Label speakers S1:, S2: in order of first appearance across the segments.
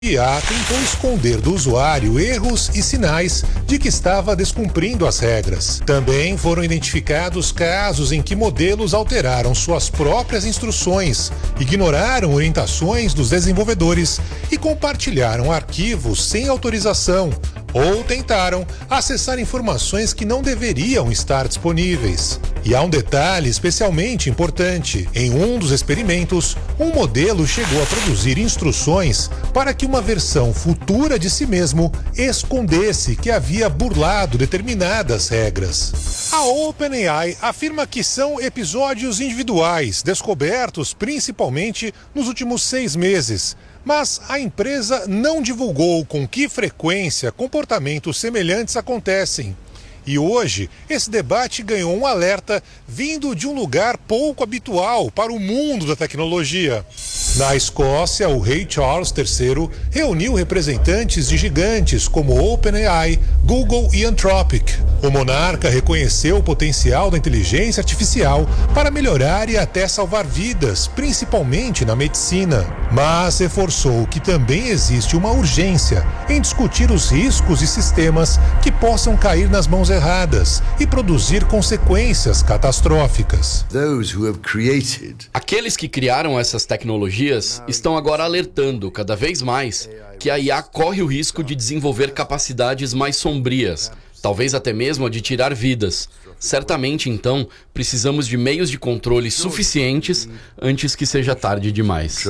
S1: IA tentou esconder do usuário erros e sinais de que estava descumprindo as regras. Também foram identificados casos em que modelos alteraram suas próprias instruções, ignoraram orientações dos desenvolvedores e compartilharam arquivos sem autorização ou tentaram acessar informações que não deveriam estar disponíveis. E há um detalhe especialmente importante. Em um dos experimentos, um modelo chegou a produzir instruções para que uma versão futura de si mesmo escondesse que havia burlado determinadas regras. A OpenAI afirma que são episódios individuais, descobertos principalmente nos últimos 6 meses. Mas a empresa não divulgou com que frequência comportamentos semelhantes acontecem. E hoje, esse debate ganhou um alerta vindo de um lugar pouco habitual para o mundo da tecnologia. Na Escócia, o rei Charles III reuniu representantes de gigantes como OpenAI, Google e Anthropic. O monarca reconheceu o potencial da inteligência artificial para melhorar e até salvar vidas, principalmente na medicina. Mas reforçou que também existe uma urgência em discutir os riscos de sistemas que possam cair nas mãos erradas e produzir consequências catastróficas.
S2: Aqueles que criaram essas tecnologias estão agora alertando cada vez mais que a IA corre o risco de desenvolver capacidades mais sombrias, talvez até mesmo a de tirar vidas. Certamente, então, precisamos de meios de controle suficientes antes que seja tarde demais.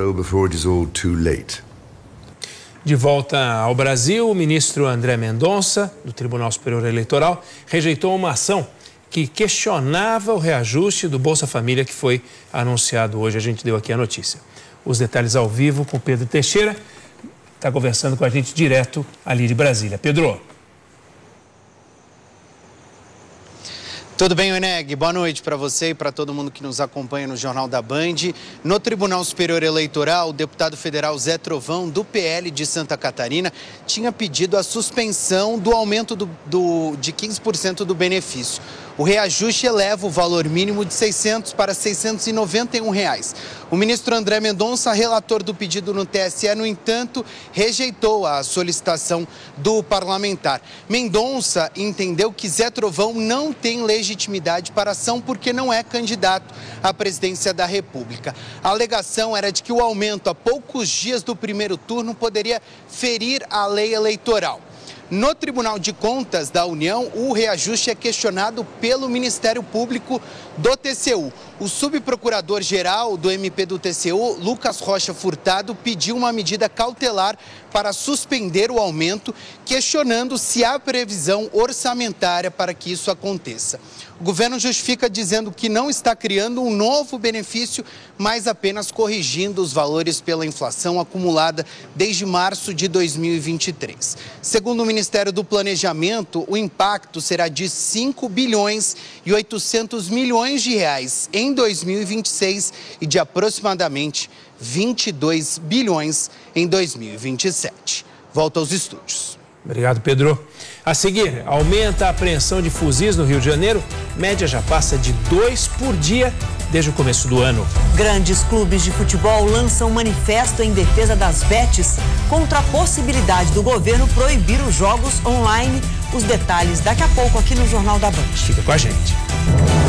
S3: De volta ao Brasil, o ministro André Mendonça, do Tribunal Superior Eleitoral, rejeitou uma ação que questionava o reajuste do Bolsa Família que foi anunciado hoje. A gente deu aqui a notícia. Os detalhes ao vivo com Pedro Teixeira, está conversando com a gente direto ali de Brasília. Pedro.
S4: Tudo bem, Oeneg? Boa noite para você e para todo mundo que nos acompanha no Jornal da Band. No Tribunal Superior Eleitoral, o deputado federal Zé Trovão, do PL de Santa Catarina, tinha pedido a suspensão do aumento de 15% do benefício. O reajuste eleva o valor mínimo de R$ 600 para R$ 691. O ministro André Mendonça, relator do pedido no TSE, no entanto, rejeitou a solicitação do parlamentar. Mendonça entendeu que Zé Trovão não tem legitimidade para a ação porque não é candidato à presidência da República. A alegação era de que o aumento a poucos dias do primeiro turno poderia ferir a lei eleitoral. No Tribunal de Contas da União, o reajuste é questionado pelo Ministério Público do TCU. O subprocurador-geral do MP do TCU, Lucas Rocha Furtado, pediu uma medida cautelar para suspender o aumento, questionando se há previsão orçamentária para que isso aconteça. O governo justifica dizendo que não está criando um novo benefício, mas apenas corrigindo os valores pela inflação acumulada desde março de 2023. Segundo o Ministério do Planejamento, o impacto será de 5 bilhões e 800 milhões de reais em 2026 e de aproximadamente 22 bilhões em 2027. Volto aos estúdios.
S3: Obrigado, Pedro. A seguir, aumenta a apreensão de fuzis no Rio de Janeiro. Média já passa de 2 por dia desde o começo do ano.
S5: Grandes clubes de futebol lançam um manifesto em defesa das bets contra a possibilidade do governo proibir os jogos online. Os detalhes daqui a pouco aqui no Jornal da Band.
S3: Fica com a gente.